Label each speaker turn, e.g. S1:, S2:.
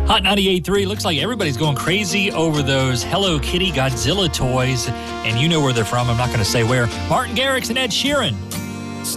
S1: Hot 98.3, looks like everybody's going crazy over those Hello Kitty Godzilla toys, and you know where they're from. I'm not going to say where. Martin Garrix and Ed Sheeran.